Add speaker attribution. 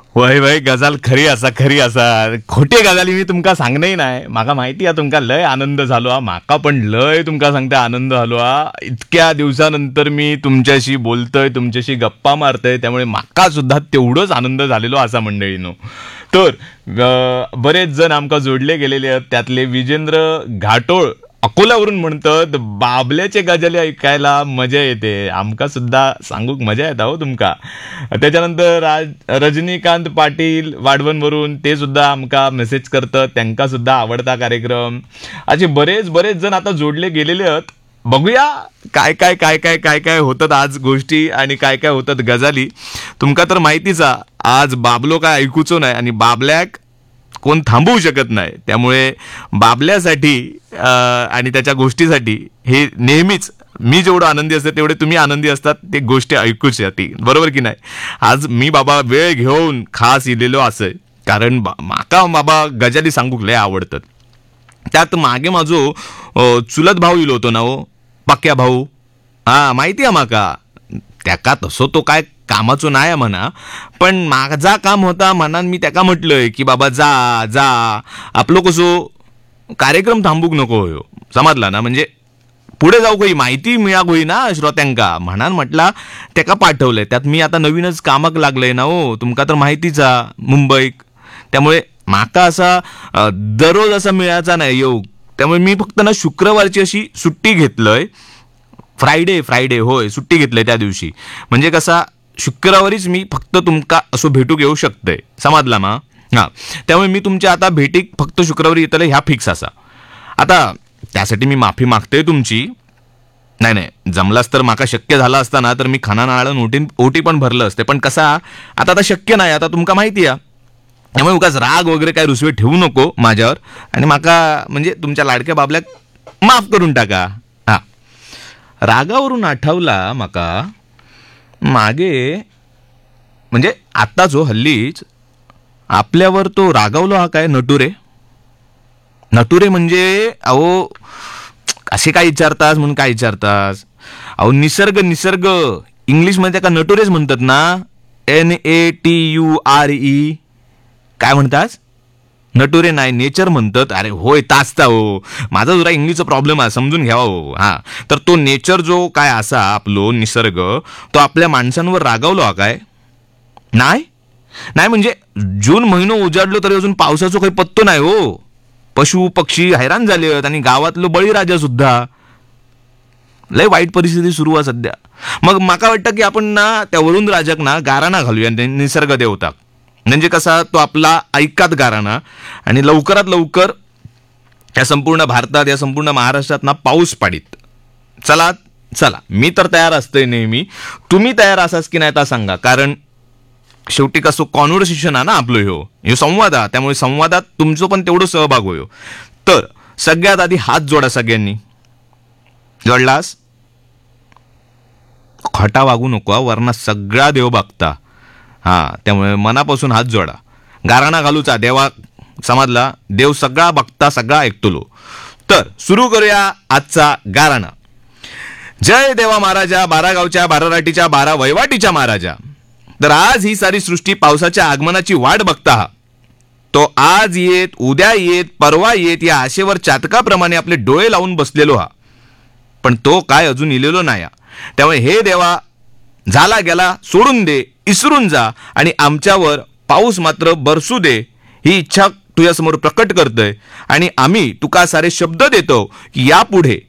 Speaker 1: वय वय गजाल खरी असा खरी असा. खोटे गजाली मी तुमका सांगणंय नाही. म्हाका माहिती आहे तुमका लय आनंद झालो हा. म्हाका पण लय तुमका सांगते आनंद झालो हा. इतक्या दिवसानंतर मी तुमच्याशी बोलतोय, तुमच्याशी गप्पा मारतोय, त्यामुळे म्हाका सुद्धा तेवढंच आनंद झालेलो असा मंडळीनो. तर बरेच जण आमका जोडले गेलेले आहेत. त्यातले विजेंद्र घाटोळ अकोल्यावरून म्हणतात बाबल्याचे गजाली ऐकायला मजा येते. आमका सुद्धा सांगूक मजा येता हो तुमका. त्याच्यानंतर रजनीकांत पाटील वाढवणवरून ते सुद्धा आमका मेसेज करतात, त्यांका सुद्धा आवडता कार्यक्रम. असे बरेच बरेच जण आता जोडले गेलेले आहेत. बघूया काय काय काय काय काय काय होतात आज गोष्टी आणि काय काय होतात गजाली. तुमका तर माहितीच आज बाबलो काय ऐकूचो नाही आणि बाबल्याक कोण थांबवू शकत नाही. त्यामुळे बाबल्यासाठी आणि त्याच्या गोष्टीसाठी हे नेहमीच मी जेवढं आनंदी असते तेवढे तुम्ही आनंदी असतात ते गोष्टी ऐकूसाठी, बरोबर की नाही. आज मी बाबा वेळ घेऊन खास इलेलो असं कारण माका बाबा गजाली सांगूक लय आवडतात. त्यात मागे माझो चुलत भाऊ इलो होतो ना हो, पक्या भाऊ. हा माहिती आहे माका. त्याका तसो तो काय कामाचो नाही म्हणा, पण माझा काम होता म्हणून मी त्याका म्हटलंय की बाबा जा जा आपलं कसो कार्यक्रम थांबूक नको होयो, समजला ना. म्हणजे पुढे जाऊ काही माहिती मिळाक होई ना श्रोत्यांका म्हणून म्हटला त्याका पाठवलंय. त्यात मी आता नवीनच कामाक लागलंय ना हो, तुमका तर माहितीच मुंबईत. त्यामुळे माका असा दररोज असा मिळायचा नाही योग. त्यामुळे मी फक्त ना शुक्रवारची अशी सुट्टी घेतलंय. फ्रायडे होय सुट्टी घेतलंय त्या दिवशी. म्हणजे कसा शुक्रवारीच मी फक्त तुमका असं भेटूक येऊ शकतंय, समजला मा. हां, त्यामुळे मी तुमच्या आता भेटीक फक्त शुक्रवारी येतले ह्या फिक्स असा. आता त्यासाठी मी माफी मागतोय तुमची. नाही जमलाच तर माका शक्य झाला असताना तर मी खाना नाळं ओटी पण भरलं असते, पण कसा आता शक्य नाही. आता तुमका माहिती आहे, त्यामुळे उगाच राग वगैरे काय रुसवे ठेवू नको माझ्यावर आणि माका म्हणजे तुमच्या लाडक्या बाबल्याक माफ करून टाका. हा, रागावरून आठवला माका मागे म्हणजे आता जो हल्लीच आपल्यावर तो रागावलो हा काय नटुरे म्हणजे अहो असे काय विचारतास म्हणून काय विचारतास. अहो निसर्ग इंग्लिशमध्ये का नटुरेच म्हणतात ना, NATURE. काय म्हणतास? नटुरे नाही नेचर म्हणतात. अरे होय ताचता हो, माझा जरा इंग्लिशचा प्रॉब्लेम आहे, समजून घ्यावा हो. हा, तर तो नेचर जो काय असा आपलो निसर्ग तो आपल्या माणसांवर रागावलो हा काय नाही म्हणजे जून महिनो उजाडलो तरी अजून पावसाचा काही पत्तो नाही हो. पशु पक्षी हैराण झाले आहेत आणि गावातलं बळीराजा सुद्धा लय वाईट परिस्थिती सुरू आहे सध्या. मग माका वाटतं की आपण ना त्या वरुण राजाक ना गाराणा घालूया निसर्ग देवताक. म्हणजे कसा तो आपला ऐकात गाराणा आणि लवकरात लवकर या संपूर्ण भारतात या संपूर्ण महाराष्ट्रात ना पाऊस पाडीत. चला मी तर तयार असतोय नेहमी. तुम्ही तयार असाच की नाही ता सांगा, कारण शेवटी कसं कॉन्व्हर्सेशन आहे ना आपलं ह्यो संवाद आहे. त्यामुळे संवादात तुमचं पण तेवढं सहभाग होयो. तर सगळ्यात आधी हात जोडा सगळ्यांनी. जोडलास खटा वागू नको वरना सगळा देव बघता. हा, त्यामुळे मनापासून हात जोडा. गाराणा घालूचा देवा, समजला. देव सगळा बघता सगळा ऐकतलो. तर सुरू करूया आजचा गाराणा. जय देवा महाराजा, 12 गावच्या 12 राटीच्या 12 वैवाटीच्या महाराजा. तर आज ही सारी सृष्टी पावसाच्या आगमनाची वाट बघता हा. तो आज येत, उद्या येत, परवा येत या आशेवर चातकाप्रमाणे आपले डोळे लावून बसलेलो हा. पण तो काय अजून इलेलो नाही. त्यामुळे हे देवा झाला गेला सोडून दे, इसरून जा आणि आमच्यावर पाऊस मात्र बरसू दे ही इच्छा तुझ्यासमोर प्रकट करतोय. आणि आम्ही तुका सारे शब्द देतो की यापुढे